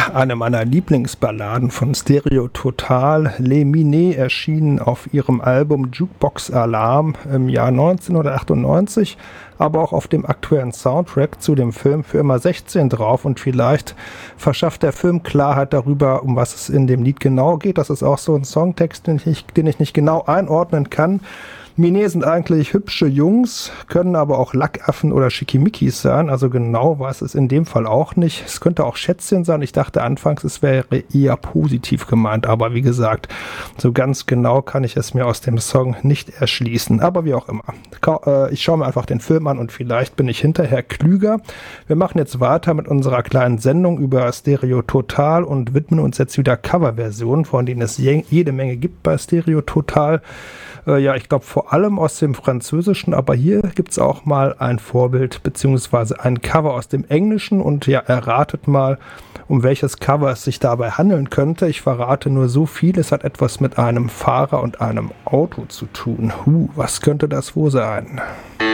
Ja, eine meiner Lieblingsballaden von Stereo Total, Les Minets, erschienen auf ihrem Album Jukebox Alarm im Jahr 1998, aber auch auf dem aktuellen Soundtrack zu dem Film Für immer 16 drauf, und vielleicht verschafft der Film Klarheit darüber, um was es in dem Lied genau geht. Das ist auch so ein Songtext, den ich nicht genau einordnen kann. Minets sind eigentlich hübsche Jungs, können aber auch Lackaffen oder Schickimickis sein, also genau weiß es in dem Fall auch nicht. Es könnte auch Schätzchen sein. Ich dachte anfangs, es wäre eher positiv gemeint, aber wie gesagt, so ganz genau kann ich es mir aus dem Song nicht erschließen. Aber wie auch immer. Ich schaue mir einfach den Film an und vielleicht bin ich hinterher klüger. Wir machen jetzt weiter mit unserer kleinen Sendung über Stereo Total und widmen uns jetzt wieder Coverversionen, von denen es jede Menge gibt bei Stereo Total. Ja, ich glaube vor allem aus dem Französischen, aber hier gibt es auch mal ein Vorbild beziehungsweise ein Cover aus dem Englischen, und ja, erratet mal, um welches Cover es sich dabei handeln könnte. Ich verrate nur so viel, es hat etwas mit einem Fahrer und einem Auto zu tun. Was könnte das wohl sein?